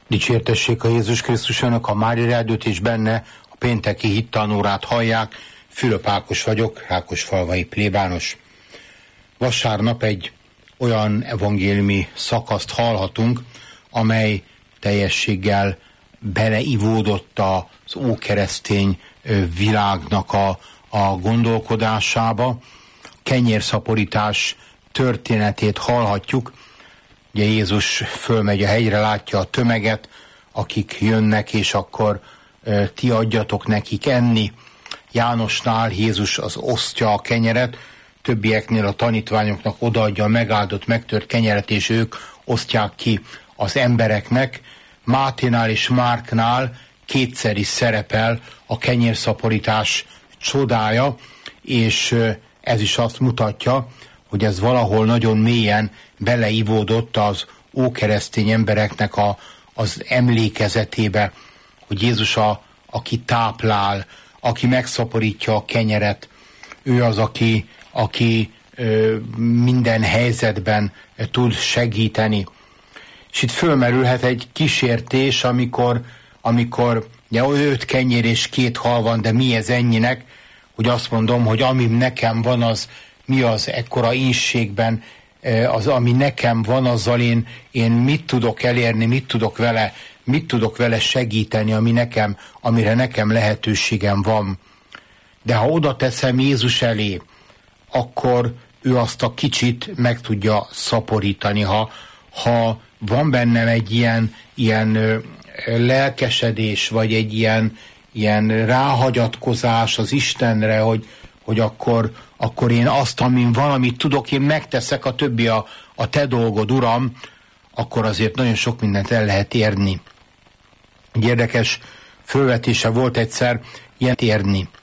Dicsértessék a Jézus Krisztusának, a Mária Rádiót és benne a pénteki hittanórát hallják. Fülöp Ákos vagyok, Rákosfalvai plébános. Vasárnap egy olyan evangéliumi szakaszt hallhatunk, amely teljességgel beleivódott az ókeresztény világnak a gondolkodásába. Kenyérszaporítás történetét hallhatjuk. Ugye Jézus fölmegy a hegyre, látja a tömeget, akik jönnek, és akkor ti adjatok nekik enni. Jánosnál Jézus az osztja a kenyeret, többieknél a tanítványoknak odaadja a megáldott, megtört kenyeret, és ők osztják ki az embereknek. Máténál és Márknál kétszer is szerepel a kenyérszaporítás csodája, és ez is azt mutatja, hogy ez valahol nagyon mélyen beleivódott az ókeresztény embereknek az emlékezetébe, hogy Jézus aki táplál, aki megszaporítja a kenyeret, ő az, aki minden helyzetben tud segíteni. És itt fölmerülhet egy kísértés, amikor ugye 5 kenyér és 2 hal van, de mi ez ennyinek, hogy azt mondom, hogy ami nekem van, az mi az ekkora ínségben, az, ami nekem van, azzal én mit tudok elérni, mit tudok vele segíteni, amire nekem lehetőségem van. De ha oda teszem Jézus elé, akkor ő azt a kicsit meg tudja szaporítani. Ha van bennem egy ilyen lelkesedés, vagy egy ilyen ráhagyatkozás az Istenre, hogy akkor én azt, amin valamit tudok, én megteszek, a többi a te dolgod, Uram, akkor azért nagyon sok mindent el lehet érni. Egy érdekes fölvetése volt egyszer, ilyen érni.